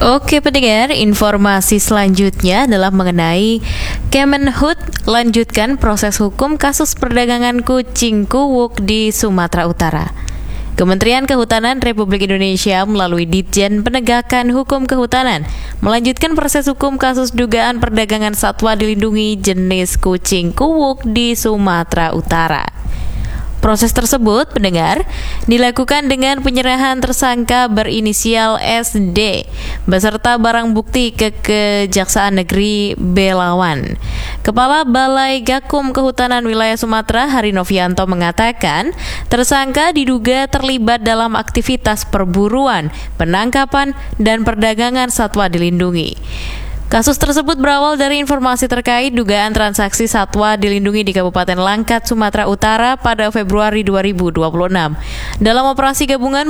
Oke pendengar, informasi selanjutnya adalah mengenai Kemenhub lanjutkan proses hukum kasus perdagangan kucing kuwuk di Sumatera Utara. Kementerian Kehutanan Republik Indonesia melalui Ditjen Penegakan Hukum Kehutanan melanjutkan proses hukum kasus dugaan perdagangan satwa dilindungi jenis kucing kuwuk di Sumatera Utara. Proses tersebut, pendengar, dilakukan dengan penyerahan tersangka berinisial SD beserta barang bukti ke Kejaksaan Negeri Belawan. Kepala Balai Gakum Kehutanan Wilayah Sumatera, Hari Novianto, mengatakan tersangka diduga terlibat dalam aktivitas perburuan, penangkapan, dan perdagangan satwa dilindungi. Kasus tersebut berawal dari informasi terkait dugaan transaksi satwa dilindungi di Kabupaten Langkat, Sumatera Utara pada Februari 2026. Dalam operasi gabungan